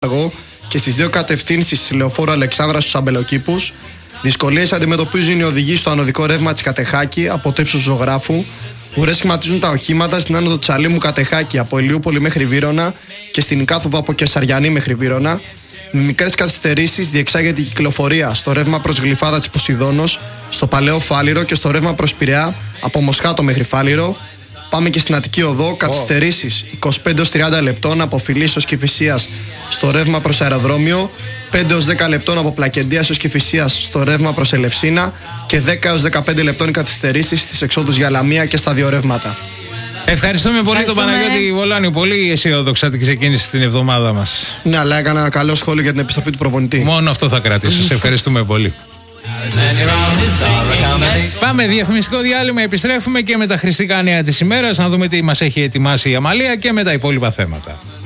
και στις δύο κατευθύνσεις της λεωφόρου Αλεξάνδρας στους Αμπελοκήπους. Δυσκολίες αντιμετωπίζουν οι οδηγοί στο ανωδικό ρεύμα της Κατεχάκη από το ύψος Ζωγράφου. Ουρές σχηματίζουν τα οχήματα στην άνοδο Τσαλίμου Κατεχάκη από Ηλιούπολη μέχρι Βύρωνα και στην Ικάθοβα από Κεσαριανή μέχρι Βύρωνα. Με μικρές καθυστερήσεις διεξάγεται η κυκλοφορία στο ρεύμα προς Γλυφάδα της Ποσειδώνος, στο Παλαιό Φάληρο και στο ρεύμα προς Πειραιά από Μοσχάτο μέχρι Φάληρο. Πάμε και στην Αττική Οδό, καθυστερήσεις 25-30 λεπτών από Φιλής ως Κηφισίας στο ρεύμα προς Αεροδρόμιο, 5-10 λεπτών από Πλακεντίας ως Κηφισίας στο ρεύμα προς Ελευσίνα και 10-15 λεπτών οι καθυστερήσεις στις εξόδους για Λαμία και στα δύο ρεύματα. Ευχαριστούμε πολύ τον Παναγιώτη Βολάνη. Πολύ αισιόδοξα την ξεκίνησε την εβδομάδα μας. Ναι, αλλά έκανα ένα καλό σχόλιο για την επιστροφή του προπονητή. Μόνο αυτό θα κρατήσω. Σε ευχαριστούμε πολύ. Πάμε διαφημιστικό διάλειμμα, επιστρέφουμε και με τα χρηστικά νέα της ημέρας να δούμε τι μας έχει ετοιμάσει η Αμαλία και με τα υπόλοιπα θέματα.